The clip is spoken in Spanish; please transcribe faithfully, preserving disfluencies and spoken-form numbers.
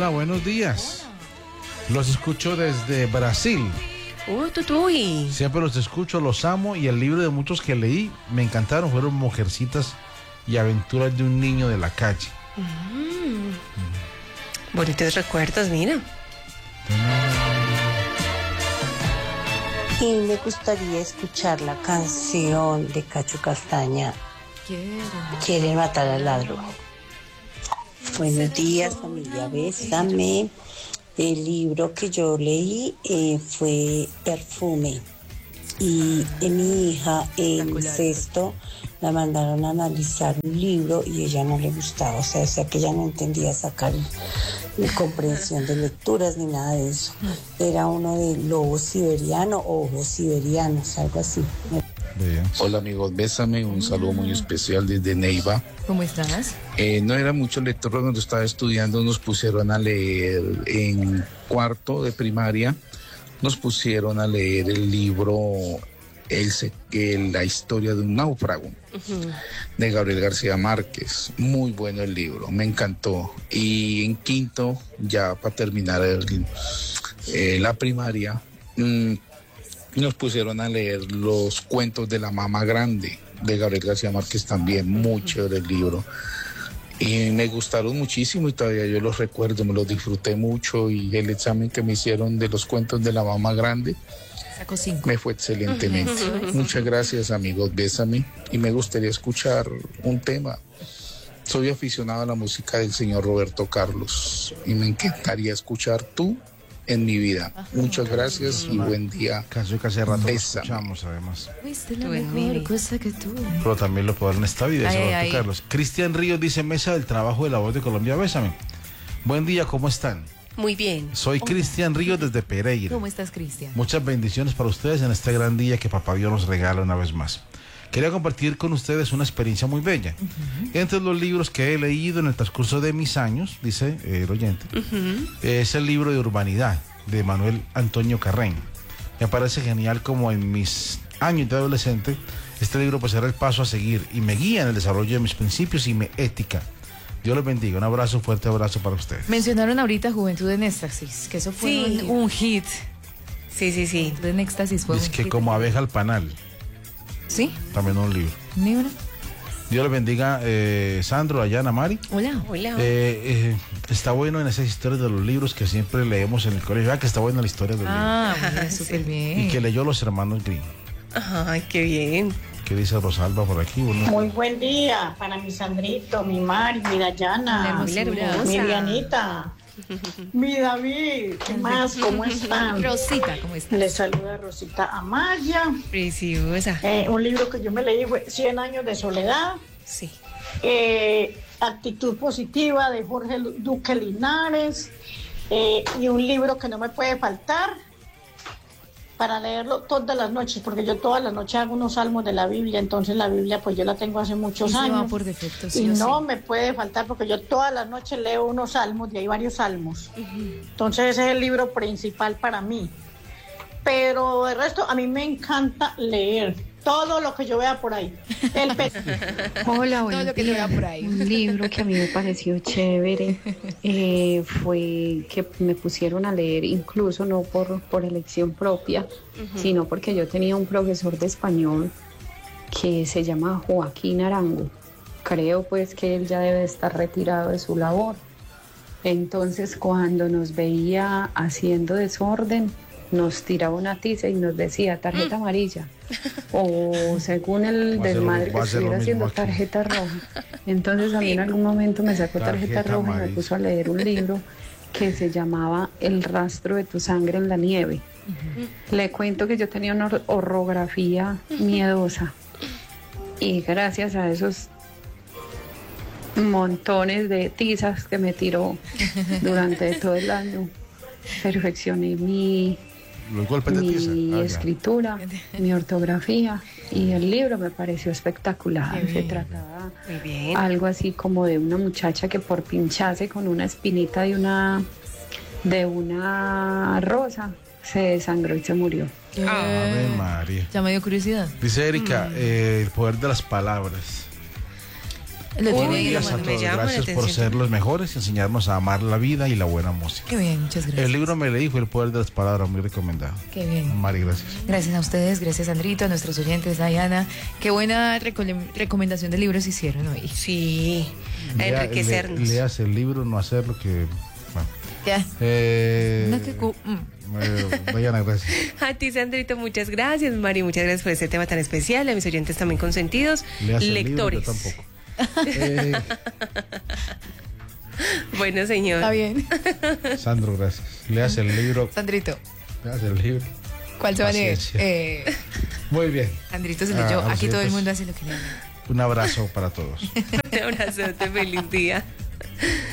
Hola, buenos días. Hola. Los escucho desde Brasil. Uy, tutuy. Siempre los escucho, los amo y el libro de muchos que leí me encantaron. Fueron Mujercitas y Aventuras de un niño de la calle. Mm. Mm. Bonitos recuerdos, mira. Y me gustaría escuchar la canción de Cacho Castaña. Quieren matar al ladrón. Buenos días, familia, bésame. El libro que yo leí eh, fue Perfume. Y eh, mi hija en sexto la mandaron a analizar un libro y ella no le gustaba. O sea, o sea que ella no entendía sacar ni comprensión de lecturas ni nada de eso. Era uno de lobo siberiano o ojos siberianos, algo así. Bien. Hola amigos, bésame, un saludo muy especial desde Neiva. ¿Cómo estás? Eh, no era mucho lector cuando estaba estudiando, nos pusieron a leer en cuarto de primaria, nos pusieron a leer el libro el, el, La historia de un náufrago, uh-huh, de Gabriel García Márquez. Muy bueno el libro, me encantó. Y en quinto, ya para terminar el, eh, la primaria, mmm, nos pusieron a leer Los cuentos de la Mama Grande de Gabriel García Márquez, también muy chévere el libro. Y me gustaron muchísimo y todavía yo los recuerdo, me los disfruté mucho y el examen que me hicieron de Los cuentos de la Mama Grande Sacó cinco. Me fue excelentemente. Muchas gracias amigos, bésame. Y me gustaría escuchar un tema. Soy aficionado a la música del señor Roberto Carlos y me encantaría escuchar Tú en mi vida. Ajá. Muchas gracias y buen día. Canción que hace rato escuchamos además. Fuiste la mejor cosa que tuve. Pero también lo puedo dar en esta vida, ay, ay, ay. Carlos. Cristian Ríos dice: Mesa del Trabajo de la Voz de Colombia, bésame. Buen día, ¿cómo están? Muy bien. Soy Cristian Ríos desde Pereira. ¿Cómo estás, Cristian? Muchas bendiciones para ustedes en este gran día que Papá Dios nos regala una vez más. Quería compartir con ustedes una experiencia muy bella. Uh-huh. Entre los libros que he leído en el transcurso de mis años, dice el oyente, uh-huh, es el libro de Urbanidad de Manuel Antonio Carreño. Me parece genial como en mis años de adolescente este libro pues era el paso a seguir y me guía en el desarrollo de mis principios y mi ética. Dios los bendiga. Un abrazo, un fuerte abrazo para ustedes. Mencionaron ahorita Juventud en Éxtasis, que eso fue sí. un, un hit. Sí, sí, sí. Juventud en Éxtasis fue es un que hit. Como abeja al panal. ¿Sí? También un libro. ¿Un libro? Dios les bendiga, eh, Sandro, Dayana, Mari. Hola. Hola. Eh, eh, está bueno en esas historias de los libros que siempre leemos en el colegio. Ah, que está buena la historia del ah, libro. Ah, súper bien. Y que leyó Los Hermanos Grimm. Ay, qué bien. ¿Qué dice Rosalba por aquí? Bueno, muy buen día para mi Sandrito, mi Mari, mi Dayana, mi, mi Dianita, mi David. ¿Qué más? ¿Cómo están? Rosita, ¿cómo estás? Les saluda Rosita Amaya. Preciosa. Eh, un libro que yo me leí fue Cien años de soledad. Sí. Eh, Actitud positiva de Jorge Duque Linares. Eh, y un libro que no me puede faltar para leerlo todas las noches, porque yo todas las noches hago unos salmos de la Biblia, entonces la Biblia pues yo la tengo hace muchos años. Va por defecto, sí, y no sí. me puede faltar porque yo todas las noches leo unos salmos y hay varios salmos. Uh-huh. Entonces ese es el libro principal para mí. Pero el resto a mí me encanta leer todo lo que yo vea por ahí. El pe- Hola, bueno, todo lo que yo vea por ahí. Un libro que a mí me pareció chévere eh, fue que me pusieron a leer, incluso no por, por elección propia, uh-huh, sino porque yo tenía un profesor de español que se llama Joaquín Arango. Creo pues que él ya debe estar retirado de su labor. Entonces cuando nos veía haciendo desorden, nos tiraba una tiza y nos decía tarjeta amarilla o según el desmadre que estuviera haciendo aquí, tarjeta roja. Entonces a mí en algún momento me sacó tarjeta, tarjeta roja amarilla. Y me puso a leer un libro que se llamaba El rastro de tu sangre en la nieve. Uh-huh. Le cuento que yo tenía una orografía miedosa y gracias a esos montones de tizas que me tiró durante todo el año perfeccioné mi Los golpes de tiza. mi ah, escritura, mi ortografía y el libro me pareció espectacular. Se trataba algo así como de una muchacha que por pincharse con una espinita de una de una rosa se desangró y se murió. Ave María. Ya me dio curiosidad. Dice Erika, mm. eh, el poder de las palabras. Lo tiene Buenos ahí, días lo a mando. me todos. llama la Gracias por atención. ser los mejores y enseñarnos a amar la vida y la buena música. Qué bien, muchas gracias. El libro me leí, fue El poder de las palabras, muy recomendado. Qué bien. Mari, gracias. Gracias a ustedes, gracias Andrito, a nuestros oyentes, Diana. Qué buena recole- recomendación de libros hicieron hoy. Sí, a Lea- enriquecernos. le- leas el libro, no hacer lo que... Bueno. Ya. Eh, No, que cu- mm. eh, Diana, gracias. A ti, Sandrito, muchas gracias. Mari, muchas gracias por este tema tan especial. A mis oyentes también consentidos. Leas el Lectores. libro, yo tampoco. Eh, Bueno, señor. Está bien. Sandro, gracias. Leas el libro. Sandrito, Leas el libro. ¿cuál se va a leer? Paciencia. Eh, Muy bien. Andrito se Ah, leyó. a los Aquí todo el oyentes, mundo hace lo que le da. Un abrazo para todos. Un abrazote, feliz día.